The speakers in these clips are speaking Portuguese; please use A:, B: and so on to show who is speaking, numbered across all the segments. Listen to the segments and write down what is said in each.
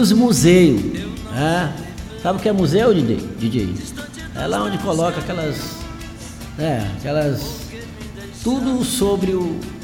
A: dos museus, né? Sabe o que é museu, DJ? É lá onde coloca aquelas tudo sobre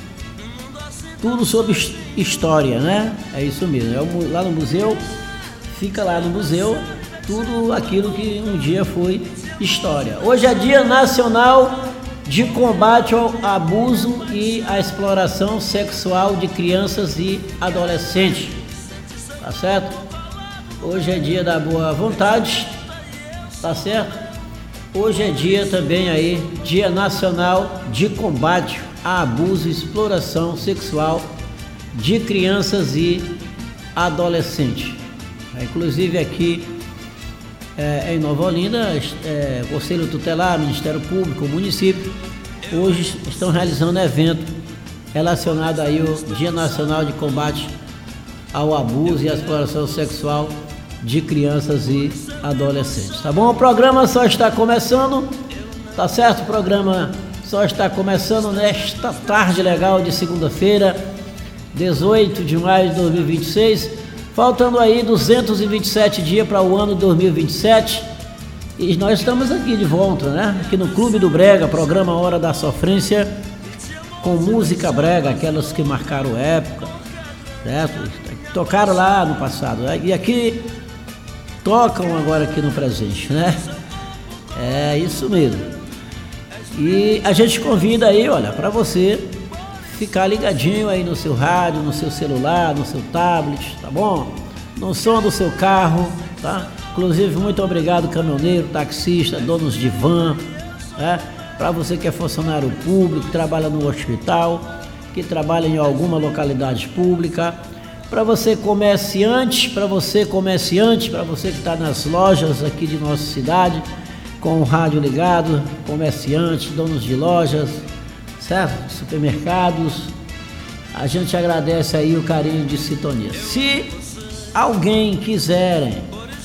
A: história, né? É isso mesmo. Lá no museu, fica lá no museu tudo aquilo que um dia foi história. Hoje é Dia Nacional de Combate ao Abuso e à Exploração Sexual de Crianças e Adolescentes. Tá certo? Hoje é dia da boa vontade, tá certo? Hoje é dia também aí, Dia Nacional de Combate a Abuso e Exploração Sexual de Crianças e Adolescentes. Inclusive aqui em Nova Olinda, Conselho Tutelar, Ministério Público, o município, hoje estão realizando evento relacionado aí ao Dia Nacional de Combate ao Abuso e à Exploração Sexual de Crianças e Adolescentes. Tá bom? O programa só está começando, tá certo? O programa só está começando nesta tarde legal de segunda-feira, 18 de maio de 2026, faltando aí 227 dias para o ano 2027, e nós estamos aqui de volta, né? Aqui no Clube do Brega, programa Hora da Sofrência, com música brega, aquelas que marcaram época, certo? Tocaram lá no passado, né? E aqui tocam agora aqui no presente, né? É isso mesmo. E a gente convida aí, olha, para você ficar ligadinho aí no seu rádio, no seu celular, no seu tablet, tá bom? No som do seu carro, tá? Inclusive, muito obrigado, caminhoneiro, taxista, donos de van, né? Para você que é funcionário público, que trabalha no hospital, que trabalha em alguma localidade pública, para você comerciante, para você que está nas lojas aqui de nossa cidade, com o rádio ligado, comerciante, donos de lojas, certo? Supermercados, a gente agradece aí o carinho de sintonia. Se alguém quiser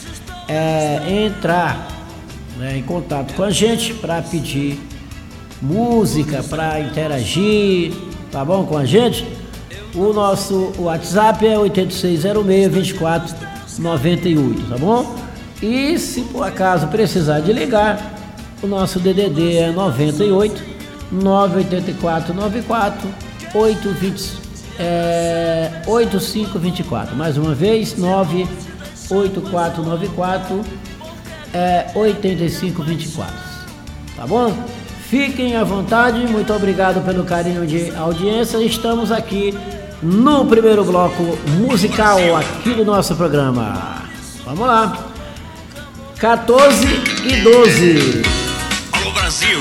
A: entrar, né, em contato com a gente para pedir música, para interagir, tá bom, com a gente? O nosso WhatsApp é 8606-2498, tá bom? E se por acaso precisar de ligar, o nosso DDD é 98 984 94 8524. Mais uma vez, 98494 8524. Tá bom? Fiquem à vontade, muito obrigado pelo carinho de audiência. Estamos aqui no primeiro bloco musical aqui do nosso programa. Vamos lá. 14 e 12.
B: Alô Brasil,